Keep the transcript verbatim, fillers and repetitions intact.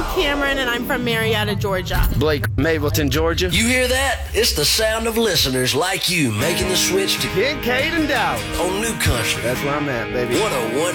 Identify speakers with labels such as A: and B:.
A: I'm Cameron, and I'm from Marietta, Georgia.
B: Blake, Mableton, Georgia.
C: You hear that? It's the sound of listeners like you making the switch to
B: Kincaid and Dallas.
C: on New Country.
B: That's where I'm at, baby.
C: one oh one